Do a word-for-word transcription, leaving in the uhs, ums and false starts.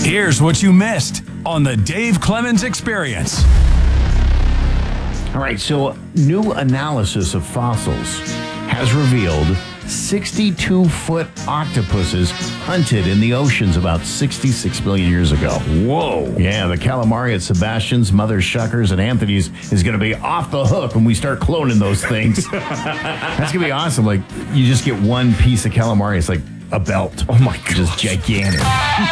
Here's what you missed on the Dave Clemens Experience. All right, so new analysis of fossils has revealed sixty-two-foot octopuses hunted in the oceans about sixty-six million years ago. Whoa. Yeah, the calamari at Sebastian's, Mother Shuckers, and Anthony's is going to be off the hook when we start cloning those things. That's going to be awesome. Like, you just get one piece of calamari. It's like a belt. Oh, my God. Just gigantic.